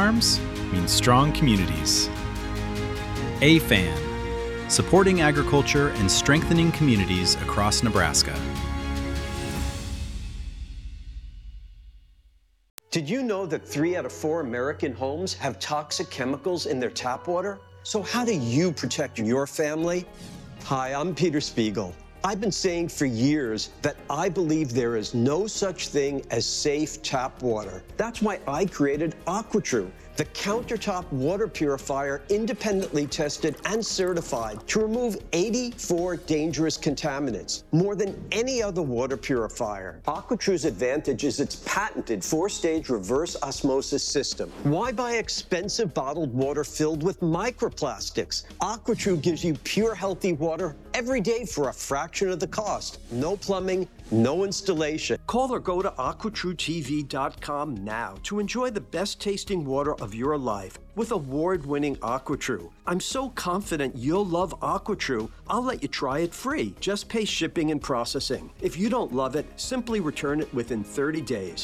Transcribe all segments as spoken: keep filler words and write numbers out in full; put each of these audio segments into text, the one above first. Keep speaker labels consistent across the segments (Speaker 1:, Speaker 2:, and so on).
Speaker 1: farms means strong communities. A F A N, supporting agriculture and strengthening communities across Nebraska.
Speaker 2: Did you know that three out of four American homes have toxic chemicals in their tap water? So how do you protect your family? Hi, I'm Peter Spiegel. I've been saying for years that I believe there is no such thing as safe tap water. That's why I created AquaTrue, the countertop water purifier independently tested and certified to remove eighty-four dangerous contaminants, more than any other water purifier. AquaTrue's advantage is its patented four-stage reverse osmosis system. Why buy expensive bottled water filled with microplastics? AquaTrue gives you pure, healthy water every day for a fraction of the cost. No plumbing, no installation. Call or go to aqua true T V dot com now to enjoy the best tasting water of your life with award-winning AquaTrue. I'm so confident you'll love AquaTrue, I'll let you try it free. Just pay shipping and processing. If you don't love it, simply return it within thirty days.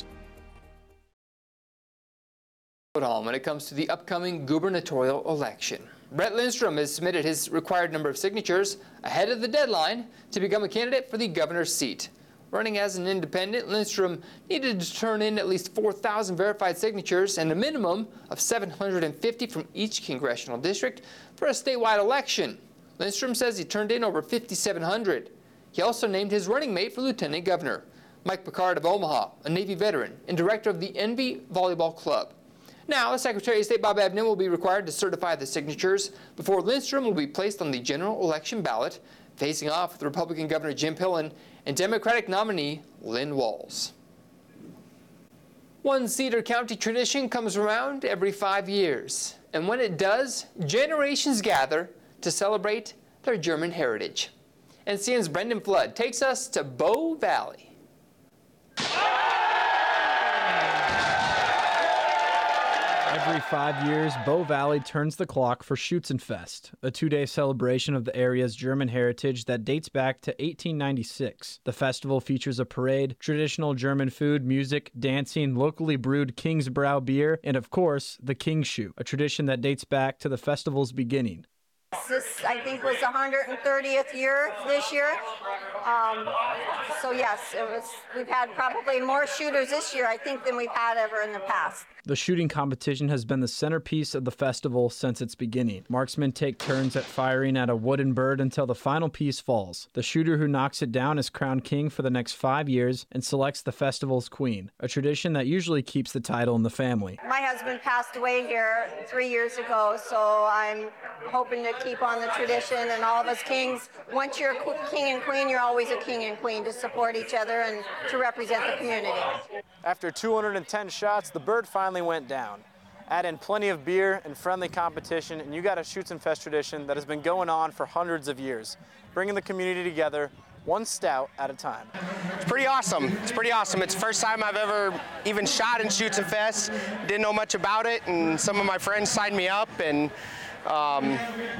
Speaker 3: When it comes to the upcoming gubernatorial election, Brett Lindstrom has submitted his required number of signatures ahead of the deadline to become a candidate for the governor's seat. Running as an independent, Lindstrom needed to turn in at least four thousand verified signatures and a minimum of seven hundred fifty from each congressional district for a statewide election. Lindstrom says he turned in over fifty-seven hundred. He also named his running mate for lieutenant governor, Mike Picard of Omaha, a Navy veteran and director of the Envy Volleyball Club. Now, the Secretary of State Bob Ebnen will be required to certify the signatures before Lindstrom will be placed on the general election ballot, facing off with Republican Governor Jim Pillen and Democratic nominee Lynn Walls. One Cedar County tradition comes around every five years, and when it does, generations gather to celebrate their German heritage. N C N's Brendan Flood takes us to Bow Valley.
Speaker 4: Every five years, Bow Valley turns the clock for Schützenfest, a two-day celebration of the area's German heritage that dates back to eighteen ninety-six. The festival features a parade, traditional German food, music, dancing, locally brewed Kingsbrau beer, and of course, the Kingschuh, a tradition that dates back to the festival's beginning.
Speaker 5: This, I think, was the one hundred thirtieth year this year. Um, so yes, it was. We've had probably more shooters this year, I think, than we've had ever in the past.
Speaker 4: The shooting competition has been the centerpiece of the festival since its beginning. Marksmen take turns at firing at a wooden bird until the final piece falls. The shooter who knocks it down is crowned king for the next five years and selects the festival's queen, a tradition that usually keeps the title in the family.
Speaker 5: My husband passed away here three years ago, so I'm hoping to keep on the tradition, and all of us kings, once you're a king and queen, you're always a king and queen to support each other and to represent the community.
Speaker 6: After two hundred ten shots, the bird finally went down. Add in plenty of beer and friendly competition, and you got a Schützenfest tradition that has been going on for hundreds of years, bringing the community together one stout at a time.
Speaker 7: It's pretty awesome. It's pretty awesome. It's the first time I've ever even shot in Schützenfest. Didn't know much about it, and some of my friends signed me up, and um,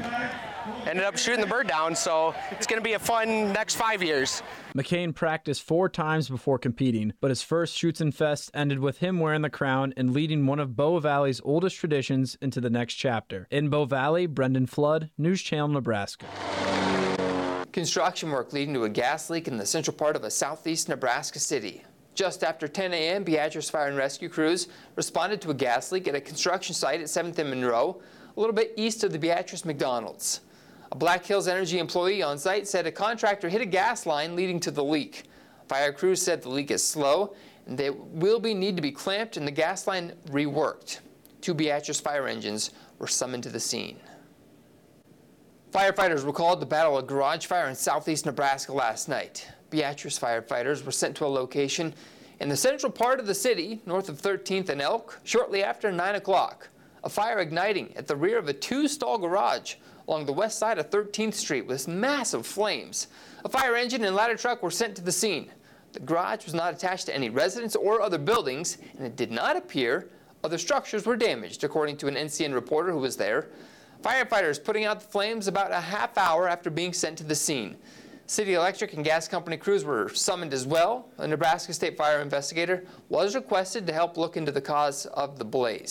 Speaker 7: ended up shooting the bird down, so it's going to be a fun next five years.
Speaker 4: McCain practiced four times before competing, but his first Schützenfest ended with him wearing the crown and leading one of Bow Valley's oldest traditions into the next chapter. In Bow Valley, Brendan Flood, News Channel, Nebraska.
Speaker 3: Construction work leading to a gas leak in the central part of a southeast Nebraska city. Just after ten a m, Beatrice Fire and Rescue crews responded to a gas leak at a construction site at seventh and Monroe, a little bit east of the Beatrice McDonald's. A Black Hills Energy employee on site said a contractor hit a gas line leading to the leak. Fire crews said the leak is slow and they will be need to be clamped and the gas line reworked. Two Beatrice fire engines were summoned to the scene. Firefighters were called to battle a garage fire in southeast Nebraska last night. Beatrice firefighters were sent to a location in the central part of the city, north of thirteenth and Elk, shortly after nine o'clock. A fire igniting at the rear of a two-stall garage along the west side of thirteenth street with massive flames. A fire engine and ladder truck were sent to the scene. The garage was not attached to any residence or other buildings, and it did not appear other structures were damaged, according to an N C N reporter who was there. Firefighters putting out the flames about a half hour after being sent to the scene. City Electric and gas company crews were summoned as well. A Nebraska State Fire investigator was requested to help look into the cause of the blaze.